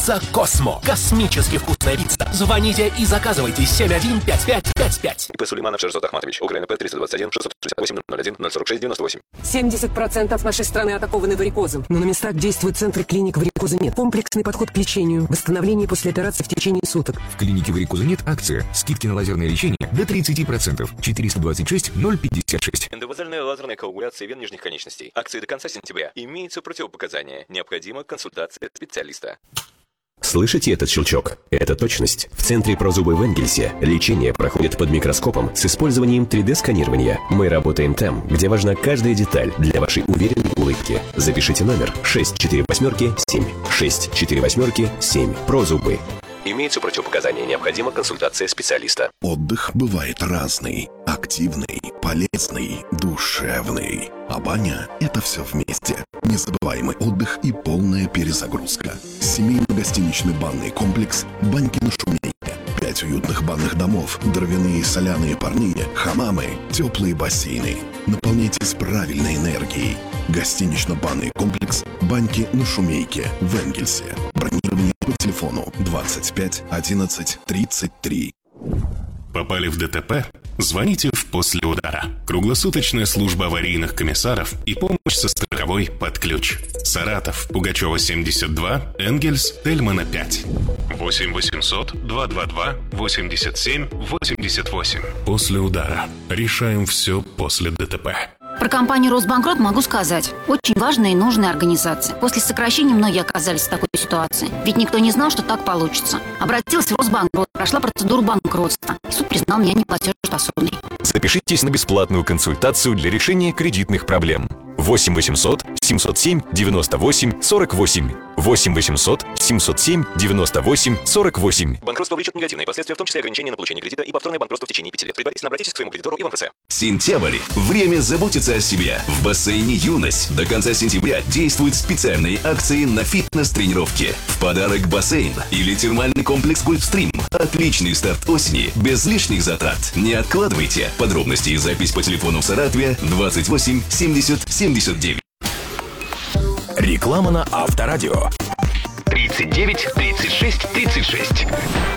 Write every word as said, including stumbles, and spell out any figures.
Пицца Космо. Космически вкусная пицца. Звоните и заказывайте семь один пять пять пять пять. И П. Сулейманов Шерзот Ахматович. Украина П. триста двадцать один шестьсот шестьдесят восемь ноль один ноль сорок шесть девяносто восемь. семьдесят процентов нашей страны атакованы варикозом. Но на местах действуют центры клиник варикоза нет. Комплексный подход к лечению. Восстановление после операции в течение суток. В клинике варикоза нет акция. Скидки на лазерное лечение до тридцать процентов. четыреста двадцать шесть ноль пятьдесят шесть. Эндовазальная лазерная коагуляция вен нижних конечностей. Акции до конца сентября. Имеются противопоказания. Необходима консультация специалиста. Слышите этот щелчок? Это точность. В центре Прозубы в Энгельсе лечение проходит под микроскопом с использованием три дэ-сканирования. Мы работаем там, где важна каждая деталь для вашей уверенной улыбки. Запишите номер шесть четыре восемь семь. шесть четыре восемь семь. Прозубы. Имеются противопоказания. Необходима консультация специалиста. Отдых бывает разный. Активный, полезный, душевный. А баня – это все вместе. Незабываемый отдых и полная перезагрузка. Семейно-гостиничный банный комплекс «Баньки на Шумейке». Пять уютных банных домов, дровяные соляные парные, хамамы, теплые бассейны. Наполняйтесь правильной энергией. Гостинично-банный комплекс «Баньки на Шумейке» в Энгельсе. Бронирование по телефону двадцать пять одиннадцать тридцать три. Попали в ДТП? Звоните в «После удара». Круглосуточная служба аварийных комиссаров и помощь со страховой под ключ. Саратов, Пугачева, семьдесят два, Энгельс, Тельмана, пять. восемь восемьсот два два два восемьдесят семь восемьдесят восемь. «После удара». Решаем все после ДТП. Про компанию «Росбанкрот» могу сказать. Очень важная и нужная организация. После сокращения многие оказались в такой ситуации. Ведь никто не знал, что так получится. Обратилась в Росбанкрот, прошла процедуру банкротства. И суд признал меня неплатежеспособной. Запишитесь на бесплатную консультацию для решения кредитных проблем. восемь восемьсот семьсот семь девяносто восемь сорок восемь. восемь восемьсот семьсот семь девяносто восемь сорок восемь. Банкротство влечет негативные последствия, в том числе ограничения на получение кредита и повторное банкротство в течение пяти лет. Предварительно обратитесь к своему кредитору и в МФЦ. Сентябрь. Время заботиться о себе. В бассейне «Юность» до конца сентября действуют специальные акции на фитнес-тренировки. В подарок бассейн или термальный комплекс «Гольфстрим». Отличный старт осени, без лишних затрат. Не откладывайте. Подробности и запись по телефону в Саратове двадцать восемь семьдесят семьдесят девять. Реклама на Авторадио. тридцать девять тридцать шесть тридцать шесть.